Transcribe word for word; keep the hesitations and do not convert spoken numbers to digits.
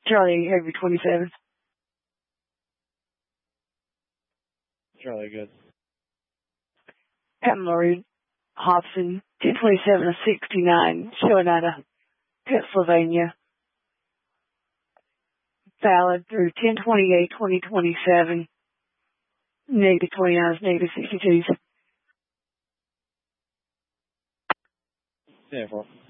Charlie, Heavy twenty-seven. Charlie, good. Captain Laurie Hobson, ten twenty-seven of sixty-nine, showing out of Pennsylvania. Valid through ten twenty-eight twenty twenty-seven. Negative twenty hours, negative sixty-twos. Yeah, bro.